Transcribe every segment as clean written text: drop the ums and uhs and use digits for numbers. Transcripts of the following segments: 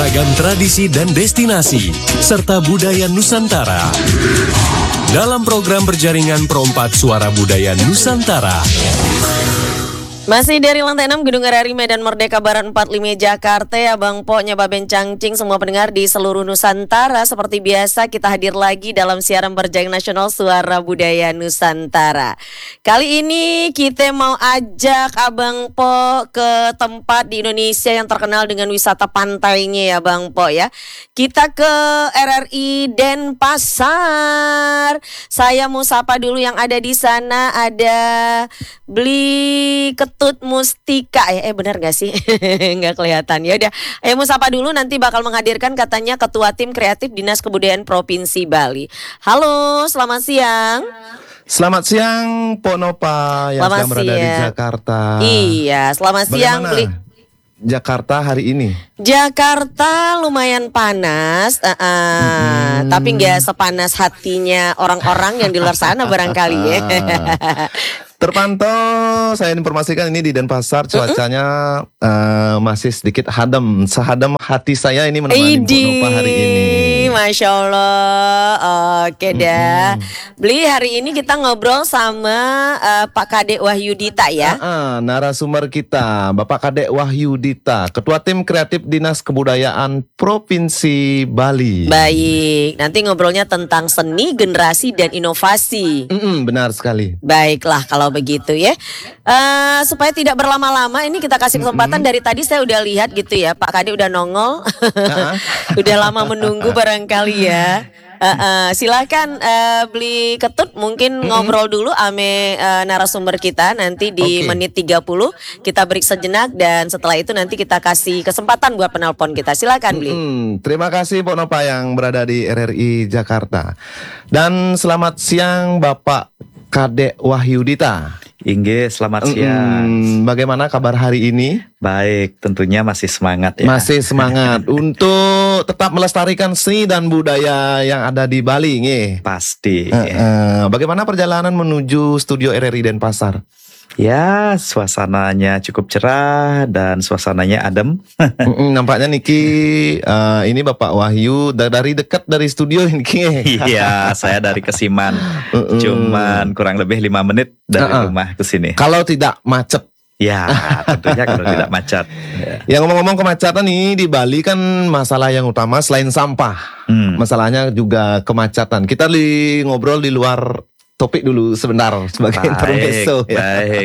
Ragam tradisi dan destinasi, serta budaya Nusantara. Dalam program berjaringan Perompak Suara Budaya Nusantara. Masih dari lantai 6 Gedung RRI Medan Merdeka Barat 45 Jakarta, Abang Po, Nyababen Cangcing, semua pendengar di seluruh Nusantara. Seperti biasa kita hadir lagi dalam siaran berjaring nasional Suara Budaya Nusantara. Kali ini kita mau ajak Abang Po ke tempat di Indonesia yang terkenal dengan wisata pantainya ya Bang Po ya. Kita ke RRI Denpasar. Saya mau sapa dulu yang ada di sana, ada Beli Ketut Mustika ya, benar gak sih? Nggak kelihatan. Ya udah, ayo mau sapa dulu, nanti bakal menghadirkan katanya Ketua Tim Kreatif Dinas Kebudayaan Provinsi Bali. Halo, selamat siang. Selamat siang, Pok Nopa yang sedang berada di Jakarta. Iya, selamat siang, Beli. Jakarta hari ini? Jakarta lumayan panas, tapi nggak sepanas hatinya orang-orang yang di luar sana barangkali ya. Terpantau, saya informasikan ini di Denpasar cuacanya masih sedikit sehadam hati saya ini menemani Pok Nopa hari ini. Masya Allah, oke dah. Beli hari ini kita ngobrol sama Pak Kadek Wahyudita ya. Narasumber kita Bapak Kadek Wahyudita, Ketua Tim Kreatif Dinas Kebudayaan Provinsi Bali. Baik, nanti ngobrolnya tentang seni, generasi, dan inovasi. Benar sekali. Baiklah kalau begitu ya. Supaya tidak berlama-lama, ini kita kasih kesempatan. Dari tadi saya udah lihat gitu ya, Pak Kadek udah nongol. Udah lama menunggu barangkali ya. Silakan Beli Ketut mungkin ngobrol dulu ame narasumber kita nanti di menit 30 kita break sejenak, dan setelah itu nanti kita kasih kesempatan buat penelpon kita. Silakan Beli. Terima kasih Pok Nopa yang berada di RRI Jakarta. Dan selamat siang Bapak Kadek Wahyudita. Inge, selamat siang. Bagaimana kabar hari ini? Baik, tentunya masih semangat ya. Masih semangat untuk tetap melestarikan seni dan budaya yang ada di Bali, nge. Pasti. Bagaimana perjalanan menuju studio RRI Denpasar? Ya, suasananya cukup cerah dan suasananya adem. Nampaknya Niki ini Bapak Wahyu dari dekat dari studio Niki. Iya, saya dari Kesiman. Cuman kurang lebih 5 menit dari rumah ke sini. Kalau tidak macet. Ya, tentunya kalau tidak macet. Ya, ngomong-ngomong kemacetan nih di Bali kan masalah yang utama selain sampah. Masalahnya juga kemacetan. Kita ngobrol di luar topik dulu sebentar sebagai intermezzo. Baik.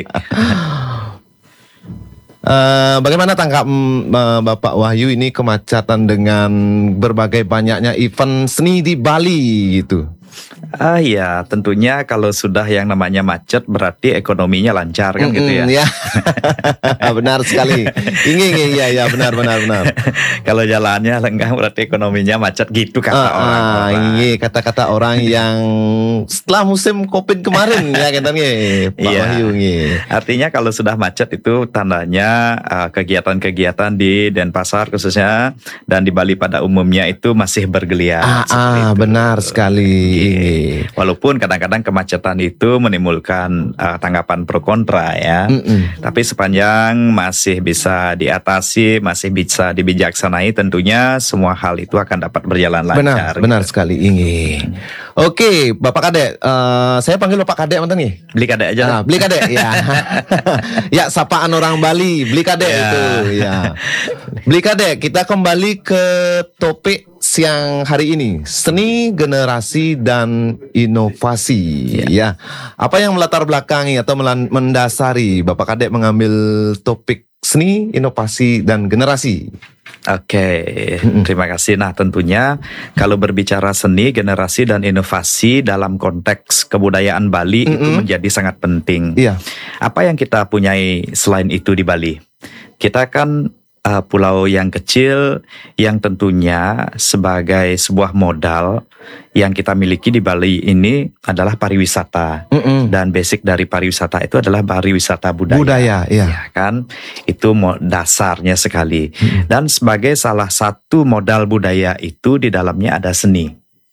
Bagaimana tangkap Bapak Wahyu ini kemacetan dengan berbagai banyaknya event seni di Bali gitu? Ya, tentunya kalau sudah yang namanya macet berarti ekonominya lancar kan gitu ya. Ya. Benar sekali. Iya benar. Kalau jalannya lenggang berarti ekonominya macet gitu kata orang. Iya, kata-kata orang yang setelah musim Covid kemarin ya katanya Pak Wahyu. Artinya kalau sudah macet itu tandanya kegiatan-kegiatan di Denpasar khususnya dan di Bali pada umumnya itu masih bergeliat. Benar sekali. Walaupun kadang-kadang kemacetan itu menimbulkan tanggapan pro kontra ya. Tapi sepanjang masih bisa diatasi, masih bisa dibijaksanai, tentunya semua hal itu akan dapat berjalan lancar. Benar sekali. Oke, Bapak Kadek, saya panggil Bapak Kadek mantan nih. Beli Kadek aja. Beli Kadek ya. Ya, sapaan orang Bali, Beli Kadek itu ya. Beli Kadek, kita kembali ke topik siang hari ini, seni, generasi, dan inovasi. Ya, apa yang melatar belakangi atau mendasari Bapak Kadek mengambil topik seni, inovasi, dan generasi? Oke, terima kasih. Nah, tentunya kalau berbicara seni, generasi, dan inovasi dalam konteks kebudayaan Bali itu menjadi sangat penting. Iya. Apa yang kita punyai selain itu di Bali? Kita kan pulau yang kecil yang tentunya sebagai sebuah modal yang kita miliki di Bali ini adalah pariwisata. Dan basic dari pariwisata itu adalah pariwisata budaya. Iya. Ya kan? Itu dasarnya sekali. Dan sebagai salah satu modal budaya itu di dalamnya ada seni.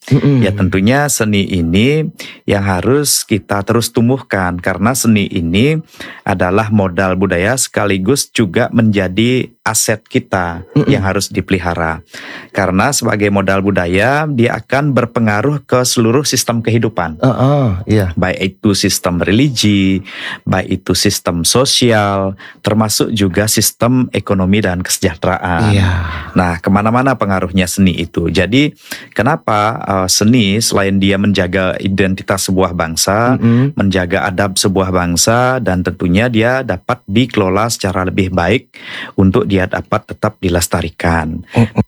Ya tentunya seni ini yang harus kita terus tumbuhkan, karena seni ini adalah modal budaya sekaligus juga menjadi aset kita yang harus dipelihara. Karena sebagai modal budaya dia akan berpengaruh ke seluruh sistem kehidupan. Iya. Baik itu sistem religi, baik itu sistem sosial, termasuk juga sistem ekonomi dan kesejahteraan. Iya. Nah, kemana-mana pengaruhnya seni itu. Jadi, kenapa seni selain dia menjaga identitas sebuah bangsa, menjaga adab sebuah bangsa, dan tentunya dia dapat dikelola secara lebih baik untuk dia dapat tetap dilestarikan.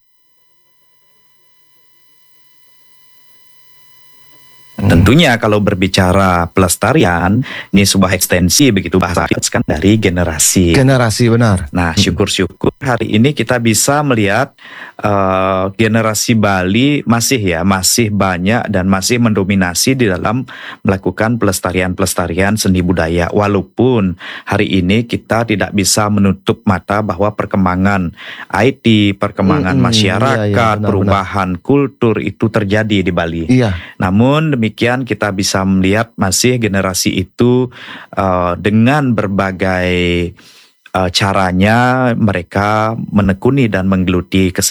Tentunya kalau berbicara pelestarian, ini sebuah ekstensi begitu bahasa kan dari generasi. Generasi, benar. Nah, syukur-syukur hari ini kita bisa melihat generasi Bali masih banyak dan masih mendominasi di dalam melakukan pelestarian seni budaya. Walaupun hari ini kita tidak bisa menutup mata bahwa perkembangan IT, perkembangan masyarakat, benar, perubahan kultur itu terjadi di Bali. Iya. Namun demikian kita bisa melihat masih generasi itu dengan berbagai caranya mereka menekuni dan menggeluti